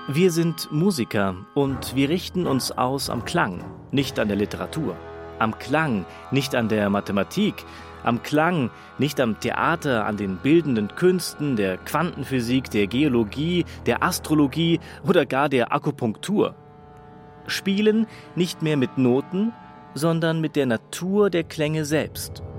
Wir sind Musiker und wir richten uns aus am Klang, nicht an der Literatur. Am Klang, nicht an der Mathematik. Am Klang, nicht am Theater, an den bildenden Künsten, der Quantenphysik, der Geologie, der Astrologie oder gar der Akupunktur. Spielen nicht mehr mit Noten, sondern mit der Natur der Klänge selbst.